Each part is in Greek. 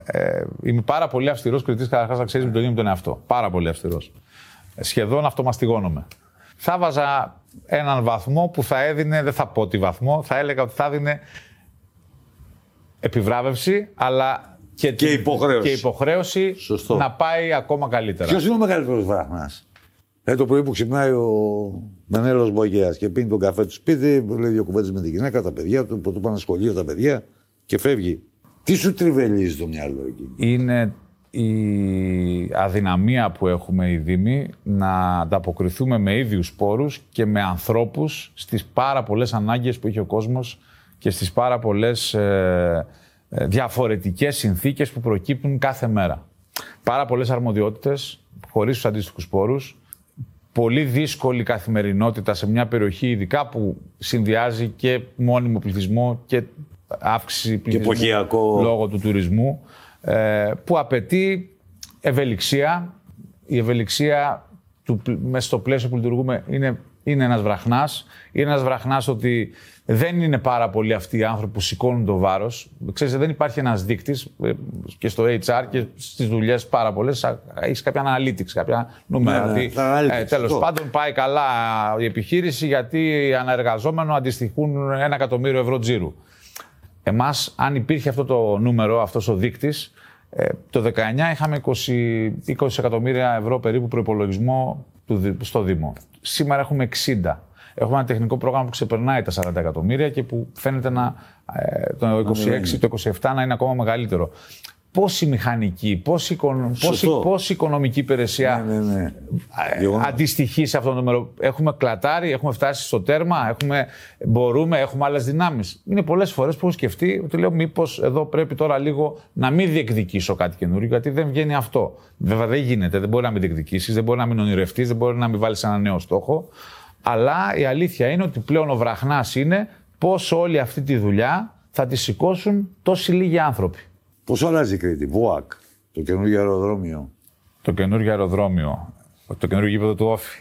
Είμαι πάρα πολύ αυστηρός κριτής, καταρχάς να ξέρεις, με τον ίδιο τον εαυτό. Πάρα πολύ αυστηρός. Σχεδόν αυτομαστιγώνομαι. Θα βάζα έναν βαθμό που θα έδινε, δεν θα πω τι βαθμό, θα έλεγα ότι θα έδινε επιβράβευση, αλλά και υποχρέωση να πάει ακόμα καλύτερα. Ποιος είναι ο μεγαλύτερος βράχνας? Το πρωί που ξυπνάει ο Μενέλος Μπογέας και πίνει τον καφέ του σπίτι, λέει δύο κουβέντες με τη γυναίκα, τα παιδιά του, που του πάνε σχολείο τα παιδιά και φεύγει. Τι σου τριβελίζει το μυαλό εκεί? Είναι η αδυναμία που έχουμε οι Δήμοι να ανταποκριθούμε με ίδιους πόρους και με ανθρώπους στις πάρα πολλές ανάγκες που έχει ο κόσμος και στις πάρα πολλές διαφορετικές συνθήκες που προκύπτουν κάθε μέρα. Πάρα πολλές αρμοδιότητες, χωρίς τους αντίστοιχους πόρους, πολύ δύσκολη καθημερινότητα σε μια περιοχή, ειδικά που συνδυάζει και μόνιμο πληθυσμό και αύξηση πληθυσμού λόγω του τουρισμού, που απαιτεί ευελιξία. Η ευελιξία μέσα στο πλαίσιο που λειτουργούμε είναι ένας βραχνάς. Είναι ένας βραχνάς ότι δεν είναι πάρα πολλοί αυτοί οι άνθρωποι που σηκώνουν το βάρος. Ξέρετε, δεν υπάρχει ένας δείκτης και στο HR και στις δουλειές πάρα πολλές. Έχεις κάποια analytics, κάποια νούμερα. Τέλος πάντων, πάει καλά η επιχείρηση γιατί οι αναεργαζόμενοι αντιστοιχούν 1 εκατομμύριο ευρώ τζίρου. Εμάς, αν υπήρχε αυτό το νούμερο, αυτός ο δείκτης, το 19 είχαμε 20 εκατομμύρια ευρώ περίπου προϋπολογισμό στο Δήμο. Σήμερα έχουμε 60. Έχουμε ένα τεχνικό πρόγραμμα που ξεπερνάει τα 40 εκατομμύρια και που φαίνεται το 26, το 27 να είναι ακόμα μεγαλύτερο. Πόση μηχανική, πόση οικονομική υπηρεσία αντιστοιχεί σε αυτό το νούμερο? Έχουμε κλατάρει, έχουμε φτάσει στο τέρμα, έχουμε άλλες δυνάμεις. Είναι πολλές φορές που έχω σκεφτεί ότι λέω μήπως εδώ πρέπει τώρα λίγο να μην διεκδικήσω κάτι καινούριο, γιατί δεν βγαίνει αυτό. Βέβαια δεν γίνεται, δεν μπορεί να μην διεκδικήσεις, δεν μπορεί να μην ονειρευτείς, δεν μπορεί να μην βάλεις ένα νέο στόχο. Αλλά η αλήθεια είναι ότι πλέον ο βραχνάς είναι πώς όλη αυτή τη δουλειά θα τη σηκώσουν τόσοι λίγοι άνθρωποι. Πώς αλλάζει η Κρήτη? ΒΟΑΚ, το καινούργιο αεροδρόμιο. Το καινούργιο αεροδρόμιο. Το καινούργιο γήπεδο του Όφη.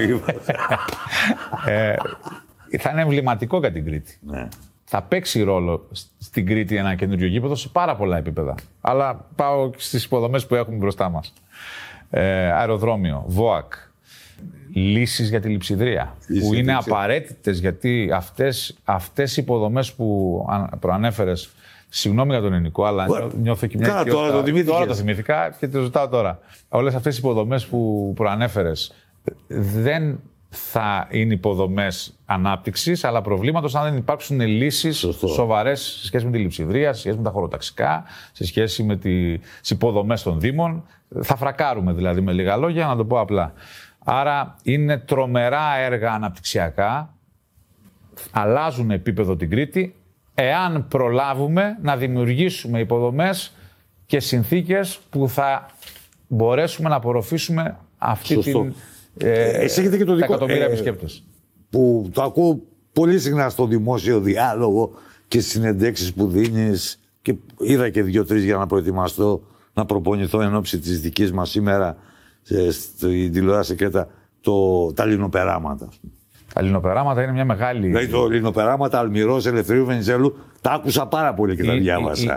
Θα είναι εμβληματικό για την Κρήτη. Ναι. Θα παίξει ρόλο στην Κρήτη ένα καινούργιο γήπεδο σε πάρα πολλά επίπεδα. Αλλά πάω στις υποδομές που έχουμε μπροστά μας. Αεροδρόμιο, ΒΟΑΚ. Λύσεις για τη λειψιδρία, που είναι απαραίτητες, γιατί αυτές οι υποδομές που προανέφερες, συγγνώμη για τον ελληνικό, αλλά νιώθω και μια τώρα το θυμήθηκα και το ζητάω τώρα. Όλες αυτές οι υποδομές που προανέφερες δεν θα είναι υποδομές ανάπτυξης, αλλά προβλήματος αν δεν υπάρξουν λύσεις σοβαρές σε σχέση με τη λειψιδρία, σε σχέση με τα χωροταξικά, σε σχέση με τις υποδομές των Δήμων. Θα φρακάρουμε δηλαδή, με λίγα λόγια, να το πω απλά. Άρα είναι τρομερά έργα αναπτυξιακά, αλλάζουν επίπεδο την Κρήτη, εάν προλάβουμε να δημιουργήσουμε υποδομές και συνθήκες που θα μπορέσουμε να απορροφήσουμε αυτή την τα εκατομμύρια επισκέπτες. Που το ακούω πολύ συχνά στο δημόσιο διάλογο και στις συνεντεύξεις που δίνεις, και είδα και 2-3 για να προετοιμαστώ, να προπονηθώ εν ώψη της δικής μας σήμερα στην τηλεόραση Κρήτα, τα λινοπεράματα. Τα λινοπεράματα είναι μια μεγάλη... Δηλαδή το λινοπεράματα Αλμυρός, Ελευθερίου Βενιζέλου, τα άκουσα πάρα πολύ και τα διάβασα.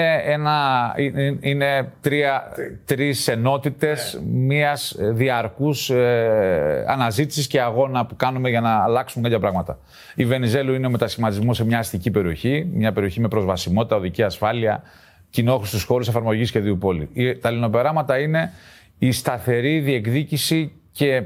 Είναι τρεις ενότητες μιας διαρκούς αναζήτησης και αγώνα που κάνουμε για να αλλάξουμε κάποια πράγματα. Η Βενιζέλου είναι ο μετασχηματισμός σε μια αστική περιοχή, μια περιοχή με προσβασιμότητα, οδική ασφάλεια, κοινόχρηστους χώρους εφαρμογής σχεδίου πόλη. Τα λινοπεράματα είναι η σταθερή διεκδίκηση και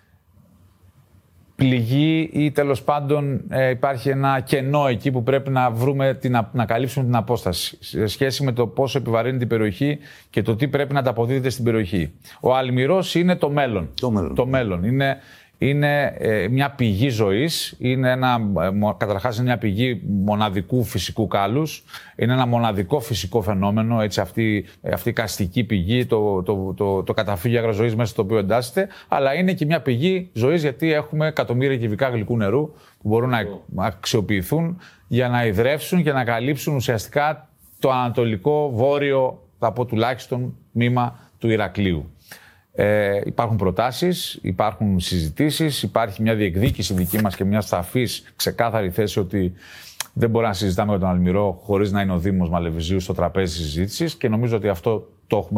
πληγή, ή τέλος πάντων υπάρχει ένα κενό εκεί που πρέπει να βρούμε, να καλύψουμε την απόσταση σε σχέση με το πόσο επιβαρύνει την περιοχή και το τι πρέπει να ανταποδίδεται στην περιοχή. Ο Αλμυρός είναι το μέλλον. Το μέλλον. Είναι μια πηγή ζωής, καταρχάς είναι μια πηγή μοναδικού φυσικού κάλους, είναι ένα μοναδικό φυσικό φαινόμενο, έτσι, αυτή η καστική πηγή, το καταφύγιο αγροζωής μέσα στο οποίο εντάσσεται, αλλά είναι και μια πηγή ζωής γιατί έχουμε εκατομμύρια κυβικά γλυκού νερού που μπορούν να αξιοποιηθούν για να ιδρεύσουν και να καλύψουν ουσιαστικά το ανατολικό βόρειο, θα πω τουλάχιστον, τμήμα του Ηρακλείου. Υπάρχουν προτάσεις, υπάρχουν συζητήσεις, υπάρχει μια διεκδίκηση δική μας και μια σαφής, ξεκάθαρη θέση ότι Δεν μπορεί να συζητάμε για τον Αλμυρό χωρίς να είναι ο Δήμος Μαλεβιζίου στο τραπέζι συζήτησης και νομίζω ότι αυτό το έχουμε